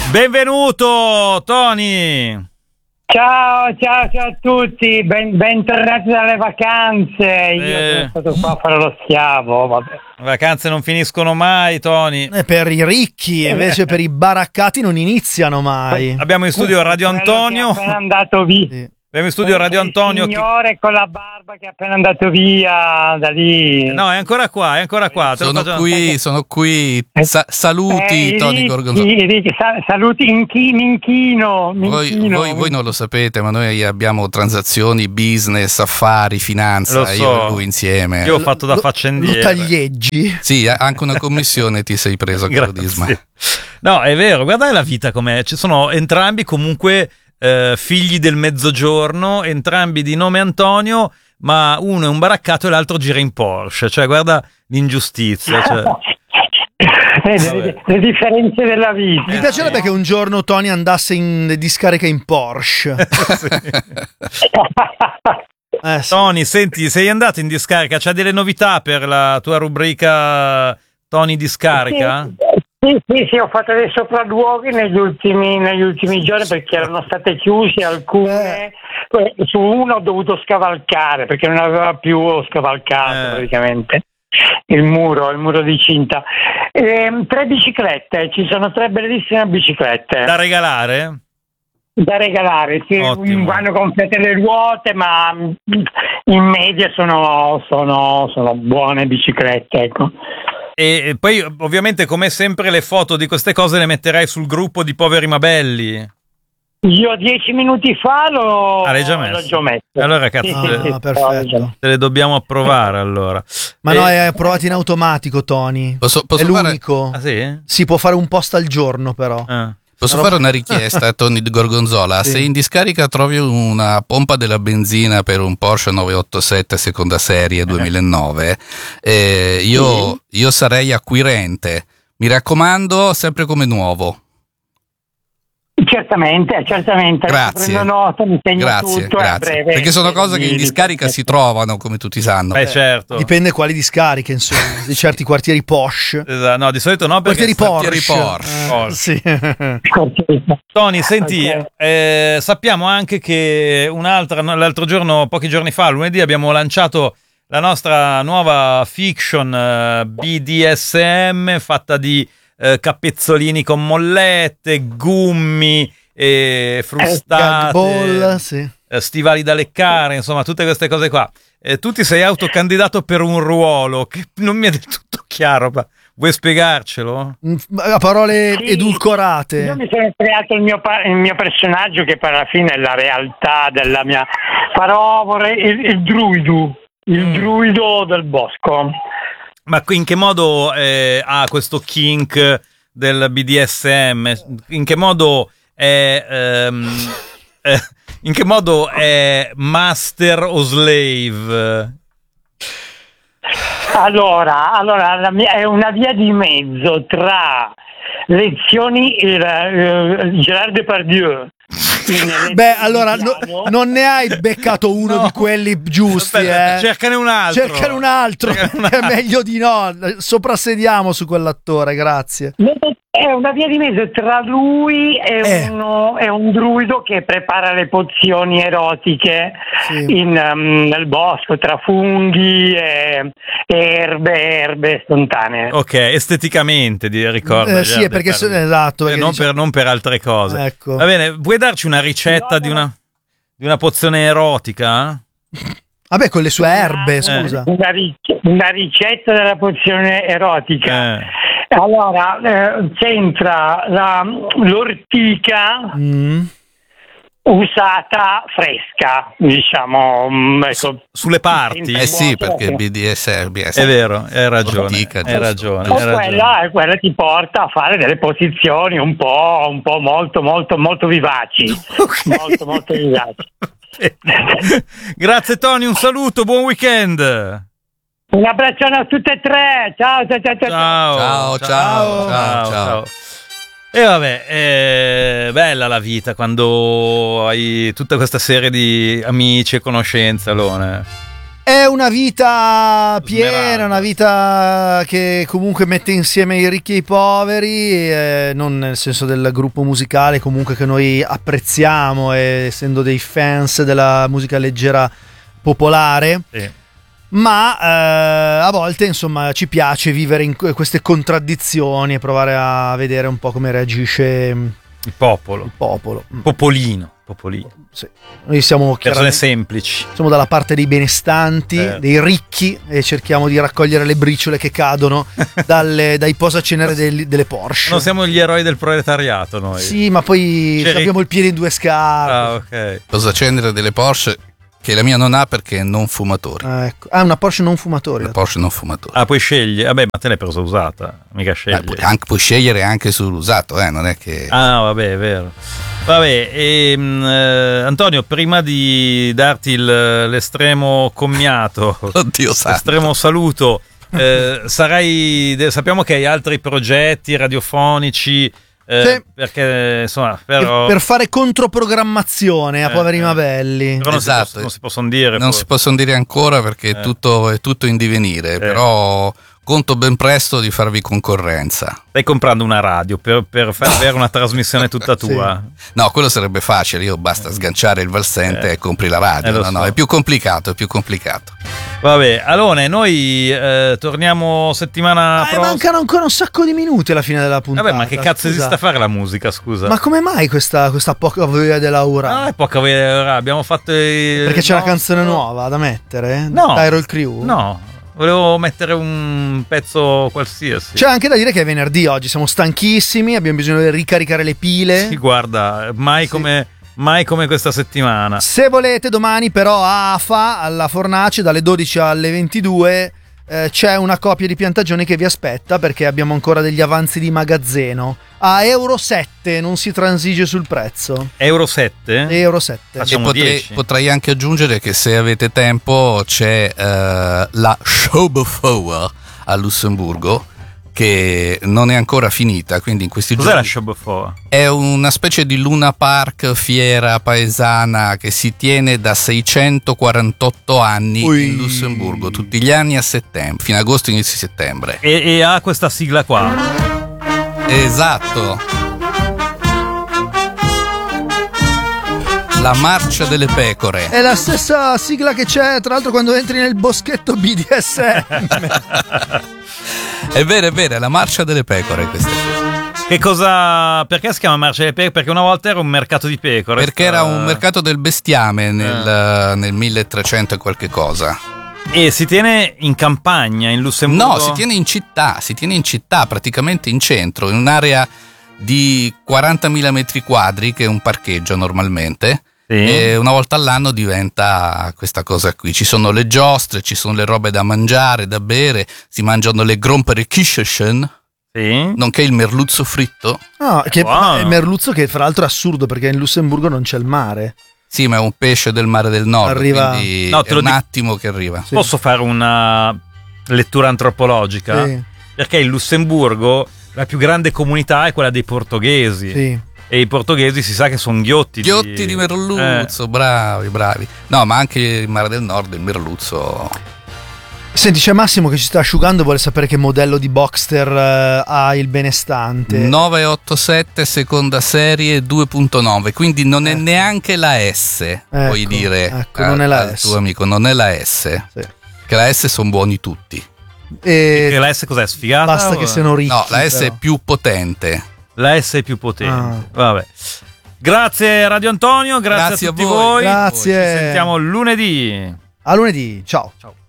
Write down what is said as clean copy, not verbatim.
Benvenuto Tony. Ciao a tutti, bentornati dalle vacanze. Io sono stato qua a fare lo schiavo. Vabbè. Le vacanze non finiscono mai, Tony. Per i ricchi, invece per i baraccati non iniziano mai. Abbiamo in studio Radio Antonio. È appena andato via. Sì. Abbiamo in studio Radio Antonio. Il signore con la barba che è appena andato via da lì. No, è ancora qua. Sono qui. Saluti, Tony Gorgonzola. Saluti, Minchino. Voi non lo sapete, ma noi abbiamo transazioni, business, affari, finanza. So. Io e lui insieme. Io ho fatto da faccendiere. Lo taglieggi. Sì, anche una commissione ti sei preso a Crodisma. No, è vero, guardate la vita com'è. Ci sono entrambi comunque figli del mezzogiorno, entrambi di nome Antonio, ma uno è un baraccato e l'altro gira in Porsche. Cioè, guarda l'ingiustizia. Cioè. Le differenze della vita. Mi piacerebbe che un giorno Tony andasse in discarica in Porsche. Sì. Tony, senti, sei andato in discarica? C'è delle novità per la tua rubrica Tony Discarica? Sì, ho fatto dei sopralluoghi negli ultimi giorni perché erano state chiuse alcune. Su uno ho dovuto scavalcare perché non aveva più scavalcato praticamente il muro di cinta. 3 biciclette, ci sono 3 bellissime biciclette. Da regalare? Da regalare, sì, vanno complete le ruote, ma in media sono buone biciclette, ecco. E poi ovviamente come sempre le foto di queste cose le metterai sul gruppo di Poveri Mabelli. Io 10 minuti fa l'ho già messo. Allora cazzo, perfetto. te le dobbiamo approvare allora. Ma no, è approvato in automatico, Tony. Posso è l'unico. Ah, sì? Si può fare un post al giorno però. Posso fare una richiesta a Tony Gorgonzola? Sì. Se in discarica trovi una pompa della benzina per un Porsche 987 seconda serie 2009, io sarei acquirente. Mi raccomando, sempre come nuovo. Certamente. Grazie. Prendo nota, mi segno grazie. tutto. Breve, perché sono cose che in discarica si trovano, come tutti sanno. Certo. Dipende quali discariche, insomma, di certi quartieri posh. Esatto, no, di solito no, perché quartieri Porsche. Sì. Tony, senti, sappiamo anche che l'altro giorno, pochi giorni fa, lunedì, abbiamo lanciato la nostra nuova fiction BDSM fatta di capezzolini con mollette, gummi e frustate, ball, sì. Stivali da leccare, insomma tutte queste cose qua. Tu ti sei autocandidato per un ruolo che non mi è del tutto chiaro, ma vuoi spiegarcelo? A parole edulcorate. Io mi sono creato il mio personaggio che per alla fine è la realtà della mia... il druido del bosco. Ma in che modo ha questo kink del BDSM? In che modo è master o slave? Allora è una via di mezzo tra lezioni Gérard Depardieu. Beh, allora non ne hai beccato uno di quelli giusti. Aspetta, cercane un altro. Che è meglio di no. Soprassediamo su quell'attore, grazie. È una via di mezzo tra lui e un druido che prepara le pozioni erotiche nel bosco, tra funghi e erbe spontanee. Ok, esteticamente ricordo. Sì, perché esatto. Perché non per altre cose. Ecco. Va bene, vuoi darci una ricetta di una pozione erotica? Vabbè, con le sue erbe, scusa. Una ricetta della pozione erotica. Allora, c'entra l'ortica usata fresca, diciamo, ecco. Sulle parti? Sì, perché BDSM è vero, hai ragione. Quella ti porta a fare delle posizioni un po' molto molto molto vivaci. Molto molto vivaci. Grazie Tony, un saluto, buon weekend. Un abbraccione a tutte e tre. Ciao. E vabbè, è bella la vita quando hai tutta questa serie di amici e conoscenze, allora. È una vita piena, una vita che comunque mette insieme i ricchi e i poveri, non nel senso del gruppo musicale comunque che noi apprezziamo, essendo dei fans della musica leggera popolare, ma a volte insomma ci piace vivere in queste contraddizioni e provare a vedere un po' come reagisce il popolo. Popolino. Sì. Noi siamo persone semplici, siamo dalla parte dei benestanti, dei ricchi, e cerchiamo di raccogliere le briciole che cadono dai posacenere delle Porsche. Non siamo gli eroi del proletariato noi. Sì, ma poi abbiamo il piede in due scarpe. Ok. Posacenere delle Porsche che la mia non ha perché è non fumatore. Ecco. Una Porsche non fumatore. La Porsche non fumatore. Puoi scegliere. Vabbè, ma te l'hai presa usata, mica scegli. Puoi scegliere anche sull'usato, non è che... Vabbè, è vero. Vabbè, Antonio, prima di darti l'estremo commiato, Oddio santo, l'estremo saluto, sappiamo che hai altri progetti radiofonici, perché insomma per fare controprogrammazione a poveri Mabelli. Però esatto, non si possono dire. Non si possono dire ancora perché è tutto in divenire, però conto ben presto di farvi concorrenza. Stai comprando una radio per far avere una trasmissione tutta tua? Sì. No, quello sarebbe facile, io basta sganciare il valsente e compri la radio. No, è più complicato. Vabbè, allora noi torniamo settimana prossima. Mancano ancora un sacco di minuti alla fine della puntata. Vabbè, ma che cazzo esiste a fare la musica, scusa? Ma come mai questa poca voglia di lavorare? È poca voglia di lavorare, abbiamo fatto... Perché c'è una canzone nuova da mettere? No. Tyrol Crew? No. Volevo mettere un pezzo qualsiasi. C'è anche da dire che è venerdì oggi, siamo stanchissimi, abbiamo bisogno di ricaricare le pile. Sì, guarda, mai come questa settimana. Se volete, domani però a AFA, alla Fornace, dalle 12 alle 22, c'è una copia di Piantagioni che vi aspetta, perché abbiamo ancora degli avanzi di magazzino. A Euro 7, non si transige sul prezzo. Euro 7? Euro 7. E potrei anche aggiungere che se avete tempo c'è la Showbefore a Lussemburgo, che non è ancora finita, quindi in questi giorni... Cos'è la Showbefore? È una specie di Luna Park, fiera paesana che si tiene da 648 anni in Lussemburgo, tutti gli anni a settembre, fino a agosto, inizio settembre. E ha questa sigla qua. Esatto. La marcia delle pecore. È la stessa sigla che c'è, tra l'altro, quando entri nel boschetto BDSM. È vero, è la marcia delle pecore questa. Che cosa? Perché si chiama marcia delle pecore? Perché una volta era un mercato di pecore. Perché era un mercato del bestiame nel 1300 e qualche cosa. E si tiene in campagna, in Lussemburgo? No, si tiene in città, praticamente in centro, in un'area di 40.000 metri quadri, che è un parcheggio normalmente. Sì. E una volta all'anno diventa questa cosa qui. Ci sono le giostre, ci sono le robe da mangiare, da bere, si mangiano le Gromperkirchen, nonché il merluzzo fritto. Il merluzzo, che fra l'altro è assurdo perché in Lussemburgo non c'è il mare. Sì, ma è un pesce del mare del nord, quindi è un attimo che arriva. Sì. Posso fare una lettura antropologica? Sì. Perché in Lussemburgo la più grande comunità è quella dei portoghesi. Sì. E i portoghesi si sa che sono ghiotti di merluzzo, bravi. No, ma anche il mare del nord, il merluzzo. Senti, c'è Massimo che ci sta asciugando, vuole sapere che modello di Boxster ha il benestante. 987 seconda serie 2.9, quindi non è neanche la S, puoi dire non è la al tuo amico, non è la S. Sì. Che la S sono buoni tutti. E la S cos'è? Sfigata? Basta che siano ricchi. No, la S è più potente. La S è più potente. Vabbè. Grazie Radio Antonio, grazie a tutti voi. Grazie. Ci sentiamo lunedì. A lunedì. Ciao.